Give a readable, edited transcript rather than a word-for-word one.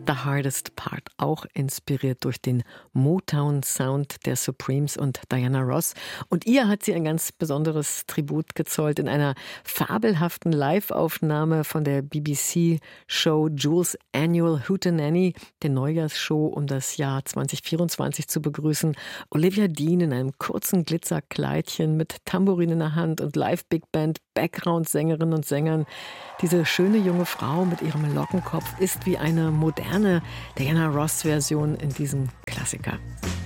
The Hardest Part, auch inspiriert durch den Motown-Sound der Supremes und Diana Ross. Und ihr hat sie ein ganz besonderes Tribut gezollt in einer fabelhaften Live-Aufnahme von der BBC-Show Jules' Annual Hootenanny, der Neujahrsshow, um das Jahr 2024 zu begrüßen. Olivia Dean in einem kurzen Glitzerkleidchen mit Tambourin in der Hand und Live-Big Band, Background-Sängerinnen und Sängern. Diese schöne junge Frau mit ihrem Lockenkopf ist wie eine moderne Diana Ross-Version in diesem Klassiker.